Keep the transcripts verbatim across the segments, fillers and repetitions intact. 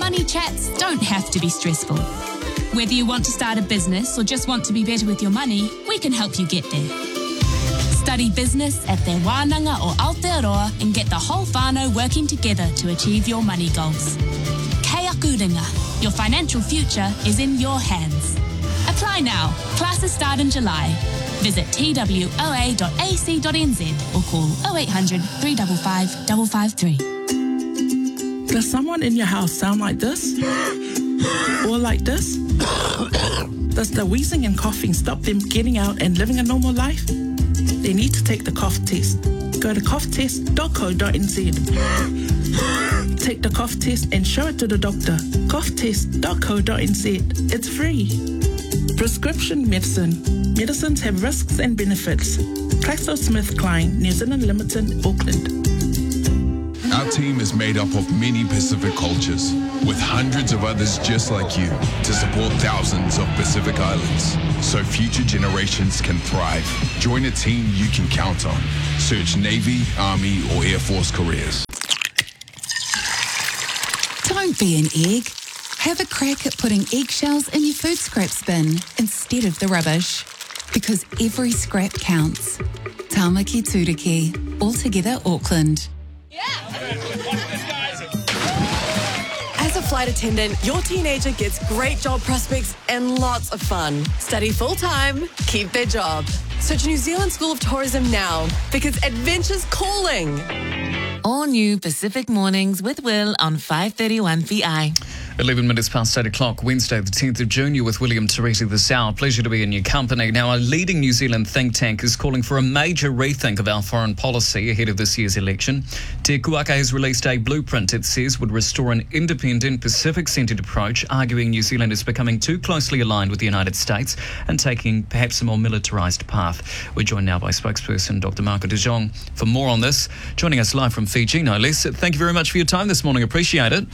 money chats don't have to be stressful. Whether you want to start a business or just want to be better with your money, we can help you get there. Study business at Te Wānanga or Aotearoa and get the whole whānau working together to achieve your money goals. Kei aku ringa. Your financial future is in your hands. Apply now. Classes start in July. Visit t w o a dot a c dot n z or call oh eight hundred, three five five, five five three. Does someone in your house sound like this? Or like this? Does the wheezing and coughing stop them getting out and living a normal life? They need to take the cough test. Go to cough test dot co dot n z. Take the cough test and show it to the doctor. cough test dot co dot n z. It's free. Prescription medicine. Medicines have risks and benefits. GlaxoSmithKline, New Zealand Limited, Auckland. Our team is made up of many Pacific cultures, with hundreds of others just like you, to support thousands of Pacific Islands, so future generations can thrive. Join a team you can count on. Search Navy, Army, or Air Force careers. Don't be an egg. Have a crack at putting eggshells in your food scraps bin instead of the rubbish. Because every scrap counts. Tāmaki Tūriki, Altogether Auckland. As a flight attendant, your teenager gets great job prospects and lots of fun. Study full-time, keep their job. Search New Zealand School of Tourism now, because adventure's calling. All new Pacific Mornings with Will on five thirty-one V I. eleven minutes past eight o'clock, Wednesday, the tenth of June. You're with William Teresi this hour. Pleasure to be in your company. Now, a leading New Zealand think tank is calling for a major rethink of our foreign policy ahead of this year's election. Te Kuaka has released a blueprint it says would restore an independent, Pacific-centred approach, arguing New Zealand is becoming too closely aligned with the United States and taking perhaps a more militarised path. We're joined now by spokesperson Doctor Marco de Jong for more on this. Joining us live from Fiji, no less. Thank you very much for your time this morning. Appreciate it.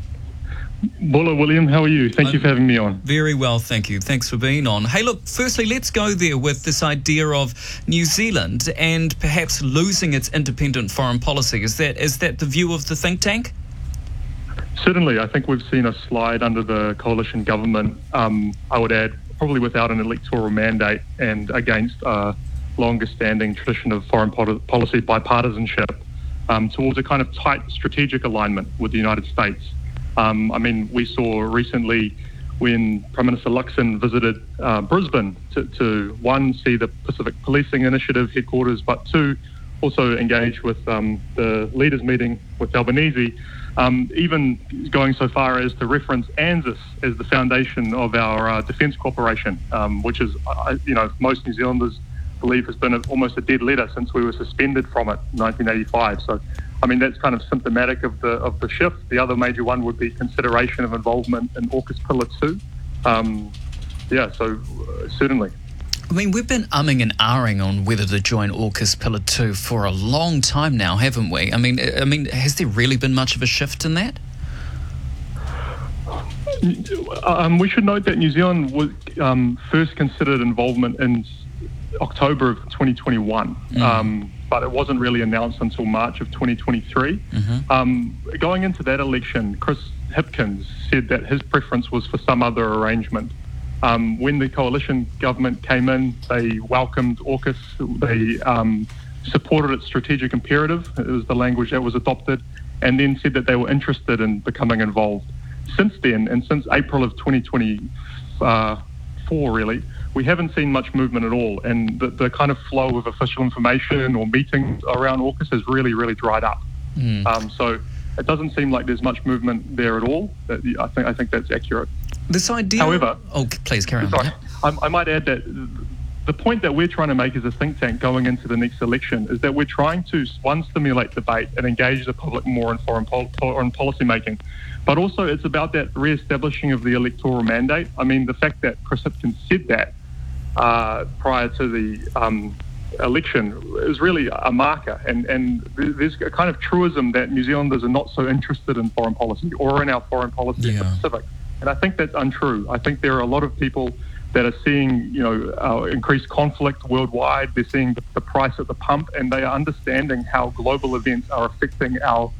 Bula, William, how are you? Thank um, you for having me on. Very well, thank you. Thanks for being on. Hey, look, firstly, let's go there with this idea of New Zealand and perhaps losing its independent foreign policy. Is that is that the view of the think tank? Certainly. I think we've seen a slide under the coalition government, um, I would add, probably without an electoral mandate and against a longer-standing tradition of foreign policy bipartisanship, um, towards a kind of tight strategic alignment with the United States. Um, I mean, we saw recently when Prime Minister Luxon visited uh, Brisbane to, to, one, see the Pacific Policing Initiative headquarters, but two, also engage with um, the leaders meeting with Albanese, um, even going so far as to reference ANZUS as the foundation of our uh, defence cooperation, um, which is, uh, you know, most New Zealanders believe has been a, almost a dead letter since we were suspended from it in nineteen eighty-five. So, I mean, that's kind of symptomatic of the of the shift. The other major one would be consideration of involvement in AUKUS Pillar two. Um, yeah, so uh, certainly. I mean, we've been umming and ahhing on whether to join AUKUS Pillar two for a long time now, haven't we? I mean, I mean, has there really been much of a shift in that? Um, we should note that New Zealand was um, first considered involvement in October of twenty twenty-one, mm. um, but it wasn't really announced until March of twenty twenty-three. Mm-hmm. Um, going into that election, Chris Hipkins said that his preference was for some other arrangement. Um, when the coalition government came in, they welcomed AUKUS, they um, supported its strategic imperative, it was the language that was adopted, and then said that they were interested in becoming involved. Since then, and since April of twenty twenty-four really, we haven't seen much movement at all, and the, the kind of flow of official information or meetings around AUKUS has really, really dried up. Mm. Um, so it doesn't seem like there's much movement there at all. I think I think that's accurate. This idea... However... Oh, please, carry on. Sorry, I, I might add that the point that we're trying to make as a think tank going into the next election is that we're trying to, one, stimulate debate and engage the public more in foreign, pol- foreign policy making. But also it's about that re-establishing of the electoral mandate. I mean, the fact that Chris Hipkins said that uh, prior to the um, election is really a marker. And, and there's a kind of truism that New Zealanders are not so interested in foreign policy or in our foreign policy in the Pacific. And I think that's untrue. I think there are a lot of people that are seeing, you know, uh, increased conflict worldwide. They're seeing the, the price at the pump, and they are understanding how global events are affecting our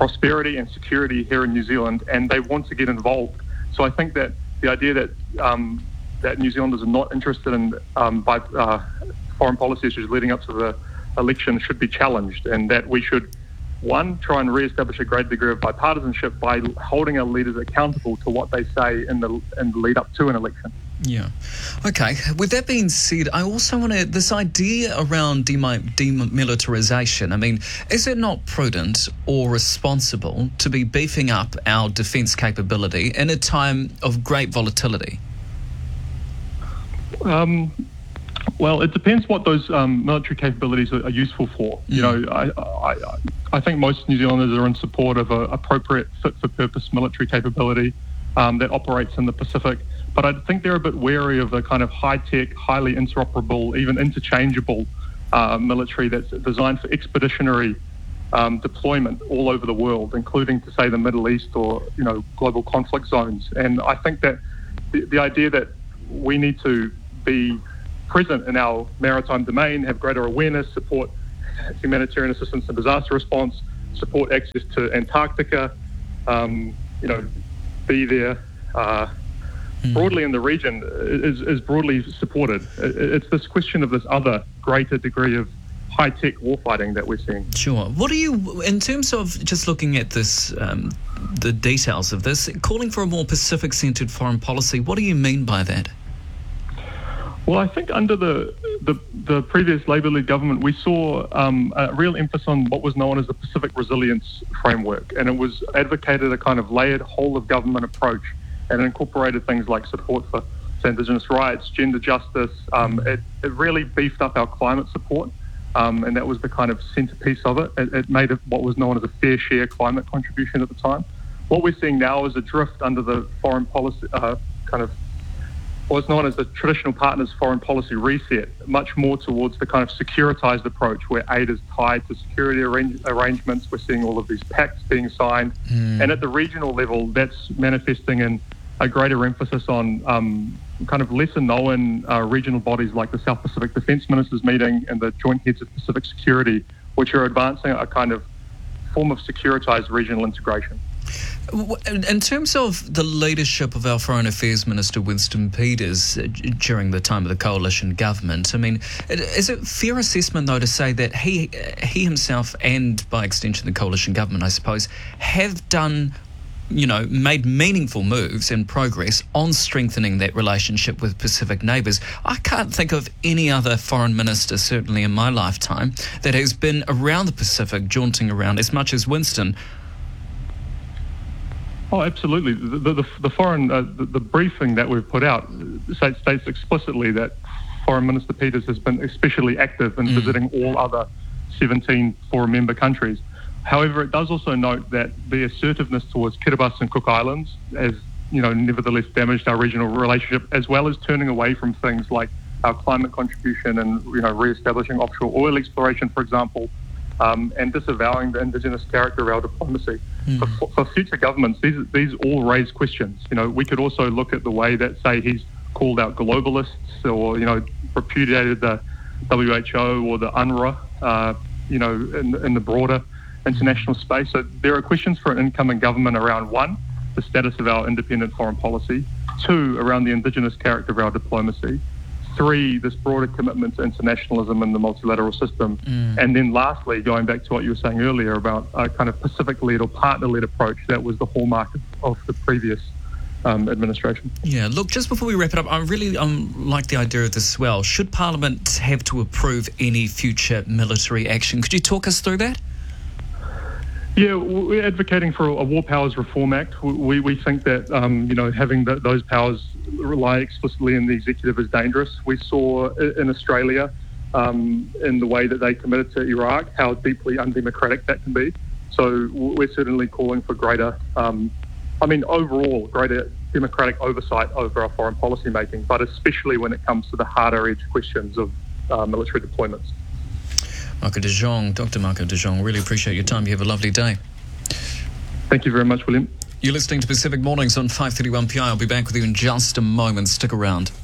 prosperity and security here in New Zealand, and they want to get involved. So I think that the idea that um, that New Zealanders are not interested in um, by, uh, foreign policy issues leading up to the election should be challenged, and that we should, one, try and re-establish a great degree of bipartisanship by holding our leaders accountable to what they say in the in the lead up to an election. Yeah. Okay. With that being said, I also want to, this idea around demi- demilitarisation, I mean, is it not prudent or responsible to be beefing up our defence capability in a time of great volatility? Um, well, it depends what those um, military capabilities are, are useful for. Mm. You know, I, I, I think most New Zealanders are in support of an appropriate fit-for-purpose military capability um, that operates in the Pacific. But I think they're a bit wary of the kind of high-tech, highly interoperable, even interchangeable uh, military that's designed for expeditionary um, deployment all over the world, including to, say, the Middle East or, you know, global conflict zones. And I think that the, the idea that we need to be present in our maritime domain, have greater awareness, support humanitarian assistance and disaster response, support access to Antarctica, um, you know, be there uh, mm. broadly in the region is, is broadly supported. It's this question of this other greater degree of high-tech warfighting that we're seeing. Sure. What do you, in terms of just looking at this, um, the details of this, calling for a more Pacific-centred foreign policy, what do you mean by that? Well, I think under the the, the previous Labour-led government, we saw um, a real emphasis on what was known as the Pacific Resilience Framework, and it was advocated a kind of layered whole-of-government approach, and it incorporated things like support for Indigenous rights, gender justice. Um, it, it really beefed up our climate support, um, and that was the kind of centrepiece of it. It, it made it what was known as a fair share climate contribution at the time. What we're seeing now is a drift under the foreign policy uh, kind of what's known as the traditional partners foreign policy reset, much more towards the kind of securitized approach where aid is tied to security arrange- arrangements. We're seeing all of these pacts being signed. Mm. And at the regional level, that's manifesting in a greater emphasis on um, kind of lesser known uh, regional bodies like the South Pacific Defence Ministers Meeting and the Joint Heads of Pacific Security, which are advancing a kind of form of securitized regional integration. In terms of the leadership of our Foreign Affairs Minister Winston Peters uh, during the time of the coalition government, I mean, is it a fair assessment though to say that he he himself and by extension the coalition government, I suppose, have done, you know, made meaningful moves and progress on strengthening that relationship with Pacific neighbours? I can't think of any other foreign minister, certainly in my lifetime, that has been around the Pacific, jaunting around as much as Winston. Oh, absolutely. The, the, the foreign uh, the, the briefing that we've put out states, states explicitly that Foreign Minister Peters has been especially active in mm. visiting all other seventeen foreign member countries. However, it does also note that the assertiveness towards Kiribati and Cook Islands has, you know, nevertheless damaged our regional relationship, as well as turning away from things like our climate contribution and, you know, re-establishing offshore oil exploration, for example, um, and disavowing the Indigenous character of our diplomacy. Mm. For, for future governments, these these all raise questions. You know, we could also look at the way that, say, he's called out globalists or, you know, repudiated the W H O or the U N R W A, uh, you know, in, in the broader international space. So there are questions for an incoming government around, one, the status of our independent foreign policy, two, around the Indigenous character of our diplomacy, three, this broader commitment to internationalism and the multilateral system, mm. and then lastly, going back to what you were saying earlier about a kind of Pacific-led or partner-led approach that was the hallmark of, of the previous um, administration. Yeah, look, just before we wrap it up, I really um, like the idea of this as well. Should Parliament have to approve any future military action? Could you talk us through that? Yeah, we're advocating for a War Powers Reform Act. We we think that um, you know, having the, those powers rely explicitly in the executive is dangerous. We saw in Australia, um, in the way that they committed to Iraq, how deeply undemocratic that can be. So we're certainly calling for greater, um, I mean, overall, greater democratic oversight over our foreign policy making, but especially when it comes to the harder edge questions of uh, military deployments. Marco de Jong, Doctor Marco de Jong, really appreciate your time. You have a lovely day. Thank you very much, William. You're listening to Pacific Mornings on five thirty-one P I. I'll be back with you in just a moment. Stick around.